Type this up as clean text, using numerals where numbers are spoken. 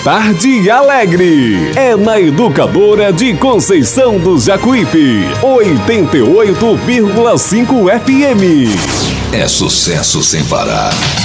Tarde Alegre. É na Educadora de Conceição do Jacuípe, 88,5 FM. É sucesso sem parar.